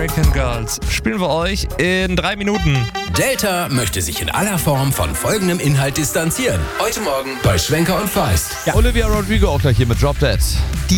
American Girls spielen wir euch in 3 Minuten. Delta möchte sich in aller Form von folgendem Inhalt distanzieren. Heute Morgen bei Schwenker und Feist. Ja, Olivia Rodrigo auch gleich hier mit Drop Dead.